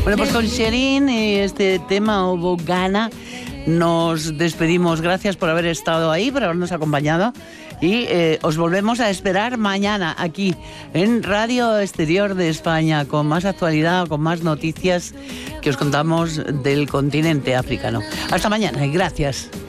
Bueno, pues con Sherin y este tema Hubo Gana nos despedimos. Gracias por haber estado ahí, por habernos acompañado. Y os volvemos a esperar mañana aquí en Radio Exterior de España con más actualidad, con más noticias que os contamos del continente africano. Hasta mañana y gracias.